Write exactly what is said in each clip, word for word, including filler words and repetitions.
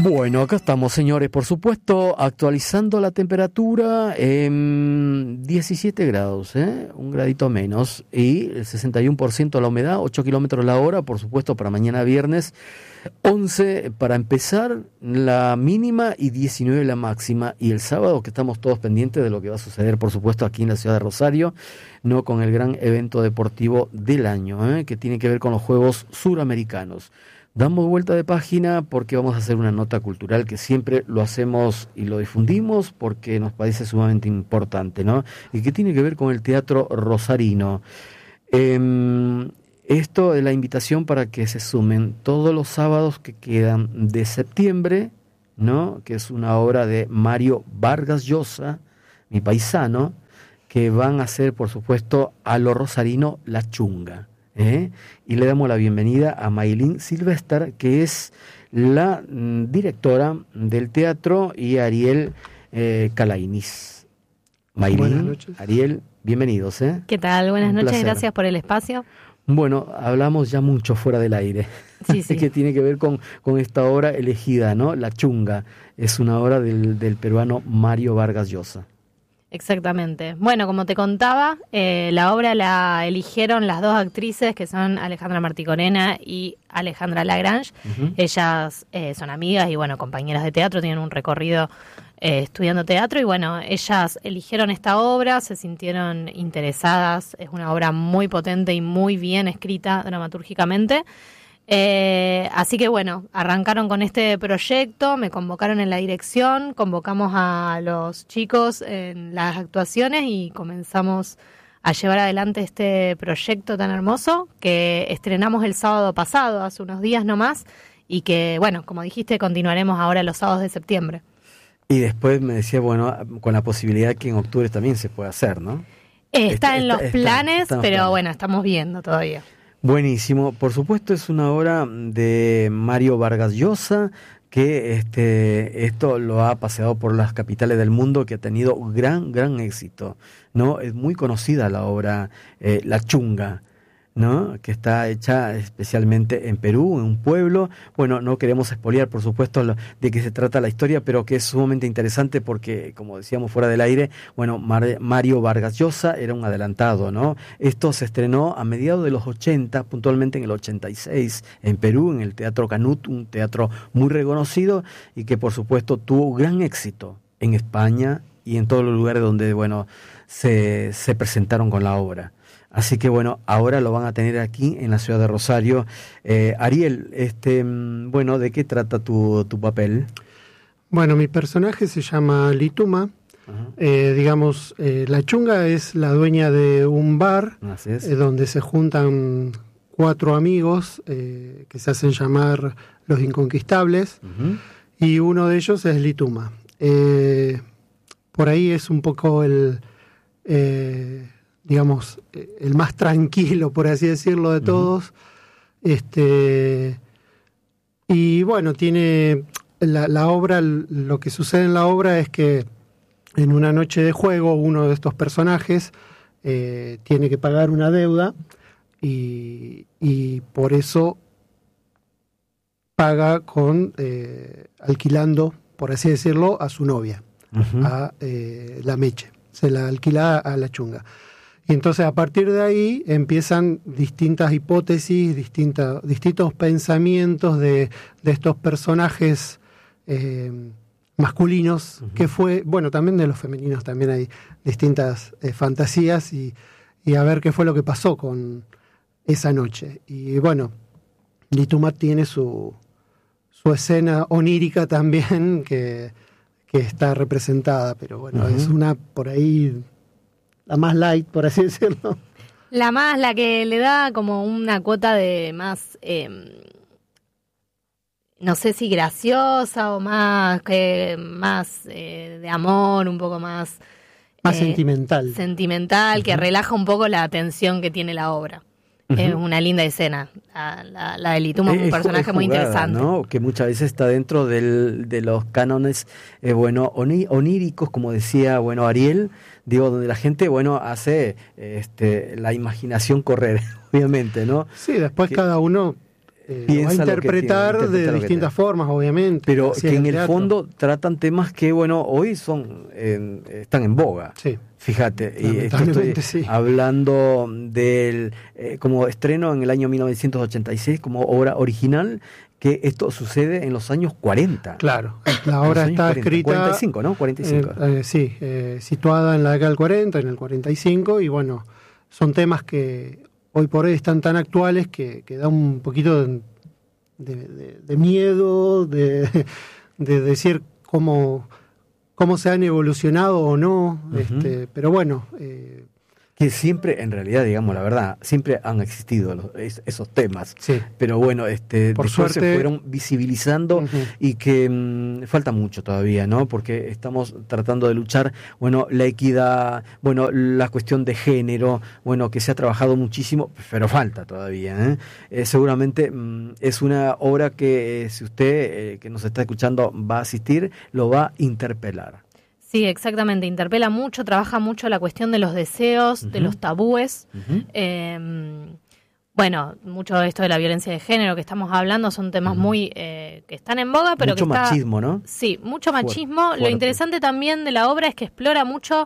Bueno, acá estamos, señores, por supuesto, actualizando la temperatura en diecisiete grados, ¿eh? Un gradito menos, y el sesenta y uno por ciento de la humedad, ocho kilómetros la hora, por supuesto, para mañana viernes, once para empezar la mínima y diecinueve la máxima, y el sábado que estamos todos pendientes de lo que va a suceder, por supuesto, aquí en la ciudad de Rosario, no con el gran evento deportivo del año, ¿eh? Que tiene que ver con los Juegos Suramericanos. Damos vuelta de página porque vamos a hacer una nota cultural que siempre lo hacemos y lo difundimos porque nos parece sumamente importante, ¿no? Y que tiene que ver con el teatro rosarino. Eh, esto es la invitación para que se sumen todos los sábados que quedan de septiembre, ¿no? Que es una obra de Mario Vargas Llosa, mi paisano, que van a hacer, por supuesto, a lo rosarino La Chunga. ¿Eh? Y le damos la bienvenida a Maylin Silvester, que es la mm, directora del teatro, y a Ariel eh, Calainis. Maylin, Ariel, bienvenidos. ¿eh? ¿Qué tal? Buenas Un noches, placer. Gracias por el espacio. Bueno, hablamos ya mucho fuera del aire, Sí, sí. que tiene que ver con, con esta obra elegida, ¿no? La Chunga, es una obra del, del peruano Mario Vargas Llosa. Exactamente. Bueno, como te contaba, eh, la obra la eligieron las dos actrices que son Alejandra Marticorena y Alejandra Lagrange. Uh-huh. Ellas eh, son amigas y, bueno, compañeras de teatro, tienen un recorrido eh, estudiando teatro y, bueno, ellas eligieron esta obra, se sintieron interesadas. Es una obra muy potente y muy bien escrita dramatúrgicamente. Eh, así que bueno, arrancaron con este proyecto, me convocaron en la dirección, convocamos a los chicos en las actuaciones y comenzamos a llevar adelante este proyecto tan hermoso que estrenamos el sábado pasado, hace unos días nomás, y que bueno, como dijiste, continuaremos ahora los sábados de septiembre. Y después me decía, bueno, con la posibilidad que en octubre también se pueda hacer, ¿no? Eh, está, está en los está, planes, está, pero planes. Bueno, estamos viendo todavía. Buenísimo, por supuesto es una obra de Mario Vargas Llosa, que este esto lo ha paseado por las capitales del mundo, que ha tenido gran, gran éxito, ¿no? Es muy conocida la obra eh, La Chunga, ¿no? Que está hecha especialmente en Perú, en un pueblo. Bueno, no queremos espolear, por supuesto, lo, de qué se trata la historia, pero que es sumamente interesante porque, como decíamos fuera del aire, bueno, Mar, Mario Vargas Llosa era un adelantado, ¿no? Esto se estrenó a mediados de los ochenta, puntualmente en el ochenta y seis, en Perú, en el Teatro Canut, un teatro muy reconocido y que, por supuesto, tuvo gran éxito en España y en todos los lugares donde, bueno, se, se presentaron con la obra. Así que bueno, ahora lo van a tener aquí en la ciudad de Rosario. Eh, Ariel, este, bueno, ¿de qué trata tu, tu papel? Bueno, mi personaje se llama Lituma. Uh-huh. Eh, digamos, eh, La Chunga es la dueña de un bar eh, donde se juntan cuatro amigos eh, que se hacen llamar los Inconquistables. Uh-huh. Y uno de ellos es Lituma. Eh, por ahí es un poco el... Eh, digamos, el más tranquilo, por así decirlo, de todos. Uh-huh. Este, y bueno, tiene la, la obra, lo que sucede en la obra es que en una noche de juego uno de estos personajes eh, tiene que pagar una deuda y, y por eso paga con eh, alquilando, por así decirlo, a su novia, uh-huh. a eh, la Meche. Se la alquila a La Chunga. Y entonces a partir de ahí empiezan distintas hipótesis, distinta, distintos pensamientos de, de estos personajes eh, masculinos, uh-huh. que fue, bueno, también de los femeninos también hay distintas eh, fantasías y, y a ver qué fue lo que pasó con esa noche. Y bueno, Lituma tiene su, su escena onírica también que, que está representada, pero bueno, uh-huh. es una por ahí... la más light, por así decirlo. La más, la que le da como una cuota de más, eh, no sé si graciosa o más, que más eh, de amor, un poco más... Más eh, sentimental. Sentimental, uh-huh. que relaja un poco la tensión que tiene la obra. Uh-huh. Es una linda escena. La, la, la de Lituma es un personaje es jugada, muy interesante. ¿no? Que muchas veces está dentro del, de los cánones eh, bueno, oní, oníricos, como decía bueno Ariel, digo, donde la gente bueno hace este, la imaginación correr, obviamente, ¿no? Sí, después que, cada uno eh, lo va a interpretar tiene, de distintas formas, obviamente. Pero que en el teatro. fondo tratan temas que, bueno, hoy son eh, están en boga. Sí. Fíjate, y estoy sí. hablando del eh, como estreno en el año mil novecientos ochenta y seis como obra original, que esto sucede en los años cuarenta. Claro, la obra está cuarenta, escrita... cuarenta y cinco, ¿no? cuarenta y cinco. Eh, eh, sí, eh, situada en la década del cuarenta, en el cuarenta y cinco, y bueno, son temas que hoy por hoy están tan actuales que, que da un poquito de, de, de miedo, de, de decir cómo... cómo se han evolucionado o no, uh-huh. este, pero bueno... Eh, que siempre, en realidad, digamos la verdad, siempre han existido los, es, esos temas, sí. pero bueno, este, por después suerte se fueron visibilizando uh-huh. y que mmm, falta mucho todavía, ¿no? Porque estamos tratando de luchar, bueno, la equidad, bueno, la cuestión de género, bueno, que se ha trabajado muchísimo, pero falta todavía, ¿eh? Eh, seguramente mmm, es una obra que eh, si usted, eh, que nos está escuchando, va a asistir, lo va a interpelar. Sí, exactamente, interpela mucho, trabaja mucho la cuestión de los deseos, uh-huh. de los tabúes. Uh-huh. Eh, bueno, mucho de esto de la violencia de género que estamos hablando son temas uh-huh. muy eh, que están en boga, pero mucho que está... machismo, ¿no? Sí, mucho machismo. Fuerte. Lo interesante también de la obra es que explora mucho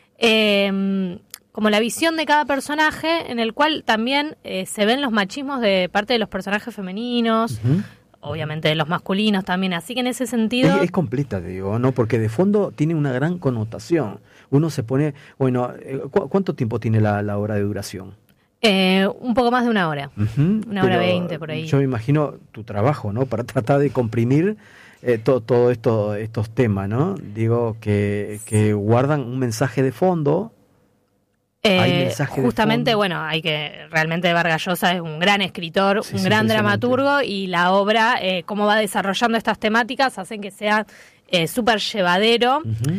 eh, como la visión de cada personaje, en el cual también eh, se ven los machismos de parte de los personajes femeninos, uh-huh. obviamente de los masculinos también, así que en ese sentido... Es, es completa, te digo, ¿no? Porque de fondo tiene una gran connotación. Uno se pone... Bueno, ¿cu- ¿cuánto tiempo tiene la, la hora de duración? Eh, un poco más de una hora. Uh-huh. Una hora veinte, por ahí. Yo me imagino tu trabajo, ¿no? Para tratar de comprimir eh, todo, todo esto, estos temas, ¿no? Digo, que, que guardan un mensaje de fondo... Eh, justamente, bueno, hay que realmente Vargas Llosa es un gran escritor, sí, un gran dramaturgo, y la obra, eh, cómo va desarrollando estas temáticas, hacen que sea eh, súper llevadero, uh-huh.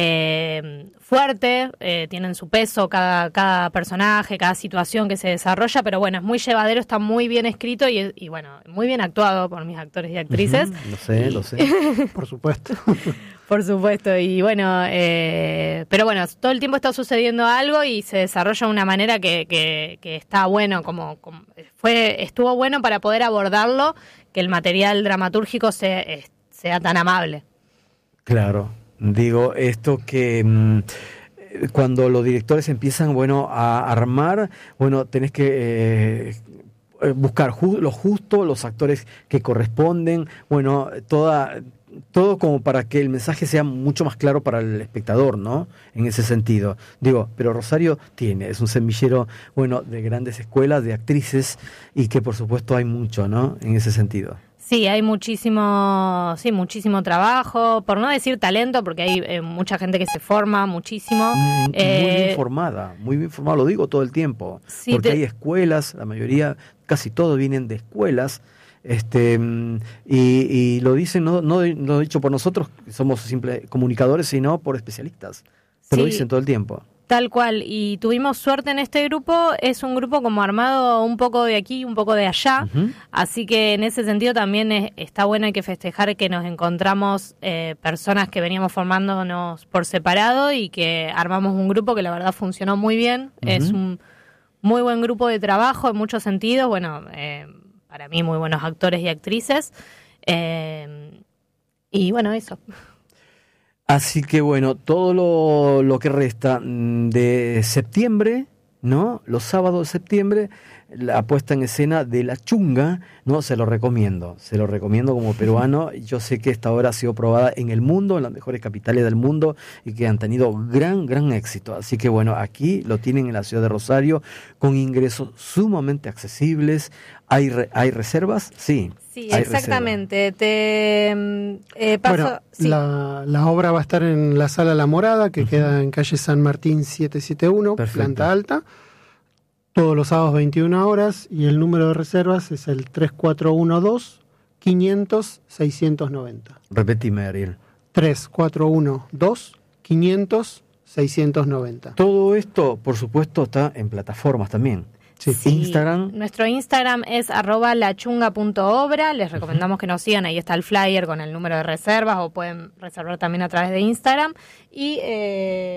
eh, fuerte, eh, tienen su peso cada, cada personaje, cada situación que se desarrolla, pero bueno, es muy llevadero, está muy bien escrito y, y bueno, muy bien actuado por mis actores y actrices. Uh-huh. Lo sé, y... lo sé, por supuesto. Por supuesto, y bueno, eh, pero bueno, todo el tiempo está sucediendo algo y se desarrolla de una manera que, que, que está bueno, como, como fue estuvo bueno para poder abordarlo, que el material dramatúrgico sea, sea tan amable. Claro, digo, esto que mmm, cuando los directores empiezan, bueno, a armar, bueno, tenés que... Eh, buscar ju- lo justo, los actores que corresponden, bueno, toda... todo como para que el mensaje sea mucho más claro para el espectador, ¿no? En ese sentido. Digo, pero Rosario tiene, es un semillero, bueno, de grandes escuelas, de actrices, y que por supuesto hay mucho, ¿no? En ese sentido. Sí, hay muchísimo, sí, muchísimo trabajo, por no decir talento, porque hay eh, mucha gente que se forma muchísimo. Mm, eh, muy bien formada, muy bien formada, lo digo todo el tiempo, sí, porque te... hay escuelas, la mayoría, casi todos vienen de escuelas, este y, y lo dicen, no, no lo dicho por nosotros, que somos simples comunicadores, sino por especialistas, te sí. lo dicen todo el tiempo. Tal cual, y tuvimos suerte en este grupo, es un grupo como armado un poco de aquí, un poco de allá, uh-huh. así que en ese sentido también es, está bueno, hay que festejar que nos encontramos eh, personas que veníamos formándonos por separado y que armamos un grupo que la verdad funcionó muy bien, uh-huh. es un muy buen grupo de trabajo en muchos sentidos, bueno, eh, para mí muy buenos actores y actrices, eh, y bueno, eso. Así que bueno, todo lo, lo que resta de septiembre, ¿no? Los sábados de septiembre, la puesta en escena de La Chunga, ¿no? Se lo recomiendo, se lo recomiendo como peruano. Yo sé que esta obra ha sido probada en el mundo, en las mejores capitales del mundo, y que han tenido gran, gran éxito. Así que bueno, aquí lo tienen en la ciudad de Rosario, con ingresos sumamente accesibles. ¿Hay, re, hay reservas? Sí. Sí, exactamente. Te, eh, paso, bueno, sí. la, la obra va a estar en la Sala La Morada, que uh-huh. queda en calle San Martín setecientos setenta y uno, Perfecto. Planta alta, todos los sábados veintiuna horas, y el número de reservas es el tres cuatro uno dos, quinientos, seiscientos noventa. Repetime, Ariel. tres cuatro uno dos, quinientos, seiscientos noventa. Todo esto, por supuesto, está en plataformas también. Sí. Sí, Instagram. Nuestro Instagram es arroba lachunga punto obra. Les recomendamos uh-huh. que nos sigan. Ahí está el flyer con el número de reservas, o pueden reservar también a través de Instagram. Y eh,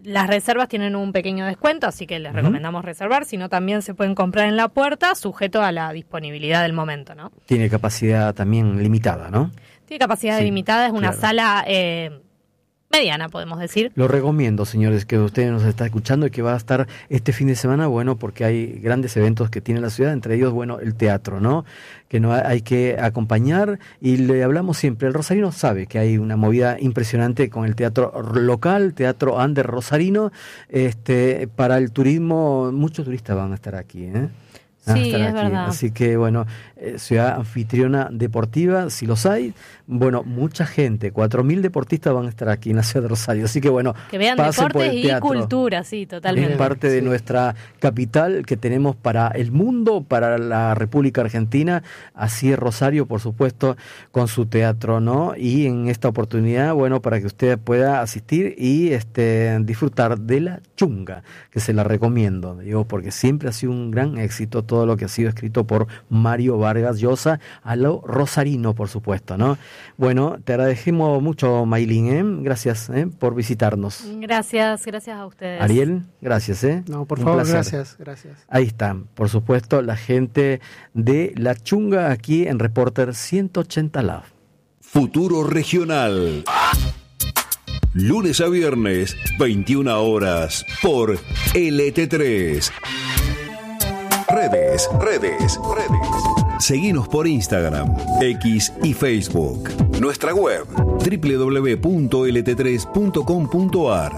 las reservas tienen un pequeño descuento, así que les uh-huh. recomendamos reservar, sino también se pueden comprar en la puerta, sujeto a la disponibilidad del momento, ¿no? Tiene capacidad también limitada, ¿no? Tiene capacidad sí, limitada, es una claro. sala eh, mediana, podemos decir. Lo recomiendo, señores, que ustedes nos están escuchando y que va a estar este fin de semana, bueno, porque hay grandes eventos que tiene la ciudad, entre ellos, bueno, el teatro, ¿no? Que no hay que acompañar, y le hablamos siempre, el rosarino sabe que hay una movida impresionante con el teatro local, teatro under rosarino, este, para el turismo, muchos turistas van a estar aquí, ¿eh? Sí, es verdad. Así que, bueno, eh, ciudad anfitriona deportiva, si los hay, bueno, mucha gente, cuatro mil deportistas van a estar aquí en la ciudad de Rosario, así que, bueno, que vean deportes y cultura, sí, totalmente. Es parte de sí. nuestra capital que tenemos para el mundo, para la República Argentina, así es Rosario, por supuesto, con su teatro, ¿no? Y en esta oportunidad, bueno, para que usted pueda asistir y este disfrutar de la chunga, que se la recomiendo, digo, porque siempre ha sido un gran éxito todo lo que ha sido escrito por Mario Vargas Llosa, a lo rosarino, por supuesto, ¿no? Bueno, te agradecemos mucho, Maylin, ¿eh? Gracias ¿eh? por visitarnos. Gracias, gracias a ustedes. Ariel, gracias, ¿eh? No, por Un favor, placer. gracias, gracias. Ahí están, por supuesto, la gente de La Chunga aquí en Reporter ciento ochenta Lab. Futuro Regional. Lunes a viernes, veintiuna horas, por L T tres. Redes, redes, redes. Seguinos por Instagram, X y Facebook. Nuestra web, doble u doble u doble u punto l t tres punto com punto a r.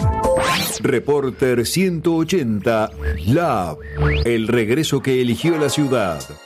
Reporter ciento ochenta Lab. El regreso que eligió la ciudad.